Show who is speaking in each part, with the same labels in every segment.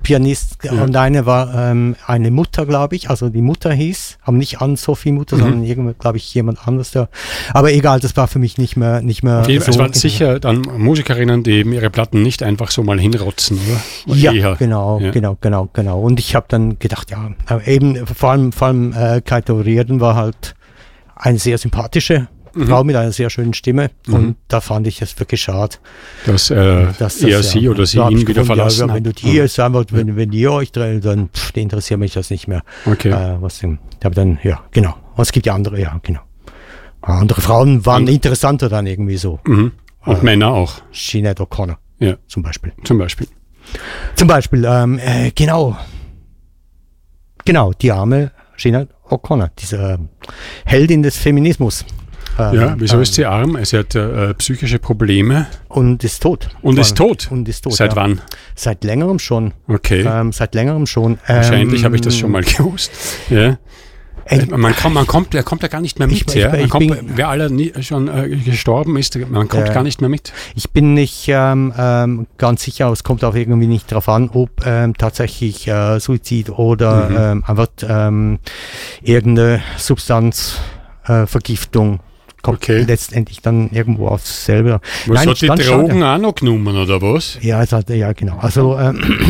Speaker 1: Pianist und eine war eine Mutter, glaube ich, also die Mutter hieß, aber nicht Anne-Sophie Mutter, sondern irgendwie, glaube ich, jemand anderes da. Aber egal, das war für mich nicht mehr so.
Speaker 2: Es waren sicher dann Musikerinnen, die eben ihre Platten nicht einfach so mal hinrotzen, oder?
Speaker 1: Ja, genau. Und ich habe dann gedacht, eben vor allem Kaito Riordan war halt eine sehr sympathische Frau mit einer sehr schönen Stimme und da fand ich es wirklich schade,
Speaker 2: dass er sie oder sie ihn wieder verlassen hat.
Speaker 1: Wenn du die jetzt einfach, wenn die euch drehen, dann interessiert mich das nicht mehr.
Speaker 2: Okay.
Speaker 1: Aber dann, genau. Und es gibt ja andere, genau. Andere Frauen waren interessanter dann irgendwie so.
Speaker 2: Mhm. Und Männer auch.
Speaker 1: Sinead O'Connor zum Beispiel. Genau, die arme Sinead O'Connor, diese Heldin des Feminismus.
Speaker 2: Wieso ist sie arm? Sie hat psychische Probleme.
Speaker 1: Und ist tot.
Speaker 2: Seit wann?
Speaker 1: Seit längerem schon.
Speaker 2: Okay. Wahrscheinlich habe ich das schon mal gewusst. Ja. Man kommt ja gar nicht mehr mit. Wer alle schon gestorben ist, man kommt gar nicht mehr mit.
Speaker 1: Ich bin nicht ganz sicher, es kommt auch irgendwie nicht darauf an, ob tatsächlich Suizid oder einfach irgendeine Substanzvergiftung kommt letztendlich dann irgendwo aufs selbe.
Speaker 2: Was hat die Drogen auch noch genommen, oder was?
Speaker 1: Ja, genau. Also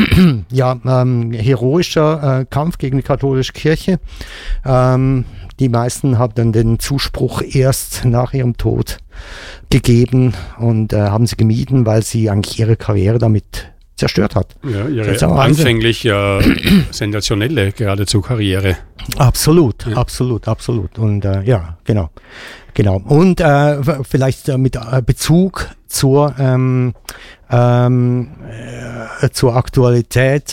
Speaker 1: heroischer Kampf gegen die katholische Kirche. Die meisten haben dann den Zuspruch erst nach ihrem Tod gegeben und haben sie gemieden, weil sie eigentlich ihre Karriere damit zerstört hat.
Speaker 2: Ja, ihre anfänglich sensationelle geradezu Karriere.
Speaker 1: Absolut. Und genau. Und vielleicht mit Bezug zur Aktualität.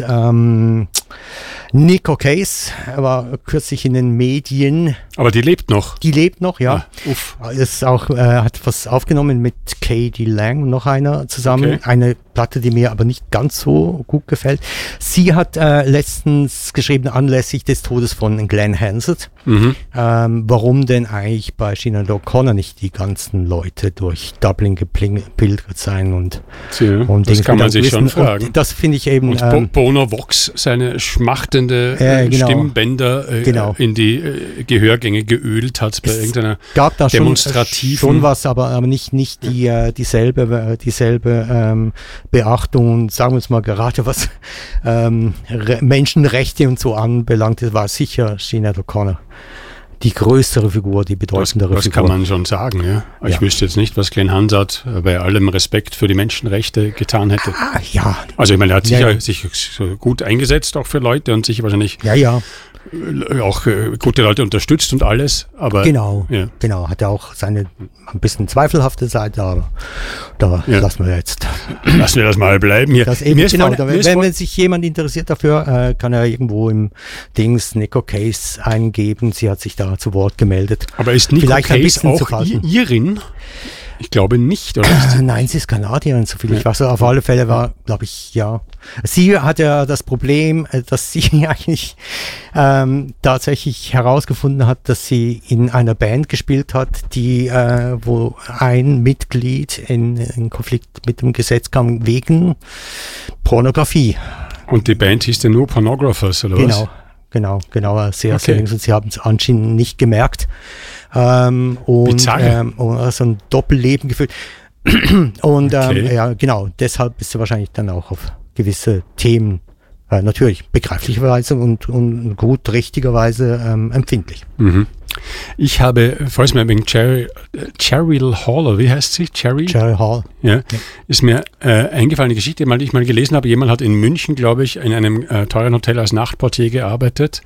Speaker 1: Nick O'Case war kürzlich in den Medien.
Speaker 2: Aber die lebt noch?
Speaker 1: Die lebt noch, ja.
Speaker 2: Ist
Speaker 1: auch, hat was aufgenommen mit K.D. Lang, noch einer zusammen.
Speaker 2: Okay.
Speaker 1: Eine Platte, die mir aber nicht ganz so gut gefällt. Sie hat letztens geschrieben, anlässlich des Todes von Glenn Hansard, warum denn eigentlich bei Sinead O'Connor nicht die ganzen Leute durch Dublin gepilgert seien und
Speaker 2: das kann man sich schon fragen.
Speaker 1: Und das finde ich eben...
Speaker 2: Und Bono Vox seine schmachtende Stimmbänder in die Gehörgänge geölt hat bei irgendeiner
Speaker 1: gab da
Speaker 2: demonstrativen...
Speaker 1: schon was, aber nicht dieselbe Beachtung und sagen wir es mal gerade, was Menschenrechte und so anbelangt, das war sicher Sinead O'Connor. Die größere Figur, die bedeutendere Figur.
Speaker 2: Das kann man schon sagen, ja. Ich wüsste jetzt nicht, was Glenn Hansard bei allem Respekt für die Menschenrechte getan hätte. Also ich meine, er hat sich so gut eingesetzt, auch für Leute und sich wahrscheinlich auch gute Leute unterstützt und alles. Aber
Speaker 1: genau, hat er auch seine ein bisschen zweifelhafte Seite, aber da lassen wir das mal bleiben hier. Wenn sich jemand interessiert dafür, kann er irgendwo im Dings Nick O'Case eingeben. Sie hat sich da zu Wort gemeldet.
Speaker 2: Aber ist Nick O'Case auch Irin? Ich glaube nicht, oder?
Speaker 1: Nein, sie ist Kanadierin, so viel ich weiß. Auf alle Fälle war, glaube ich, ja. Sie hat ja das Problem, dass sie eigentlich tatsächlich herausgefunden hat, dass sie in einer Band gespielt hat, die, wo ein Mitglied in Konflikt mit dem Gesetz kam wegen Pornografie.
Speaker 2: Und die Band hieß ja nur Pornographers, oder was?
Speaker 1: Genau, sehr, sehr längst. Und sie haben es anscheinend nicht gemerkt. Und so ein Doppelleben geführt. Und deshalb ist sie wahrscheinlich dann auch auf gewisse Themen natürlich begreiflicherweise und gut richtigerweise empfindlich.
Speaker 2: Ich habe, falls mir wegen Cheryl Hall, oder wie heißt sie? Cheryl
Speaker 1: Hall.
Speaker 2: Ja. Ist mir eingefallen, eine Geschichte, die ich mal gelesen habe. Jemand hat in München, glaube ich, in einem teuren Hotel als Nachtportier gearbeitet.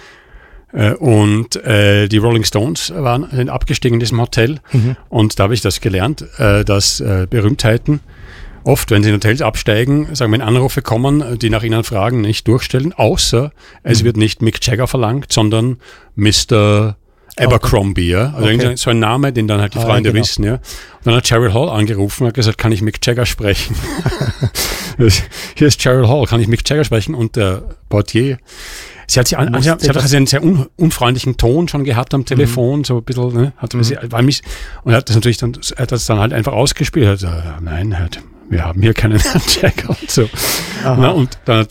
Speaker 2: Und die Rolling Stones sind abgestiegen in diesem Hotel. Und da habe ich das gelernt, dass Berühmtheiten oft, wenn sie in Hotels absteigen, sagen, wenn Anrufe kommen, die nach ihnen fragen, nicht durchstellen, außer es wird nicht Mick Jagger verlangt, sondern Mr. Abercrombie, ja. Also so ein Name, den dann halt die Freunde wissen, ja. Und dann hat Cheryl Hall angerufen und hat gesagt, kann ich Mick Jagger sprechen? Hier ist Cheryl Hall, kann ich Mick Jagger sprechen? Und der Portier, sie hat einen sehr unfreundlichen Ton schon gehabt am Telefon, so ein bisschen, ne? Und hat das natürlich dann halt einfach ausgespielt. Nein, wir haben hier keinen Herrn Jagger und so. Und dann hat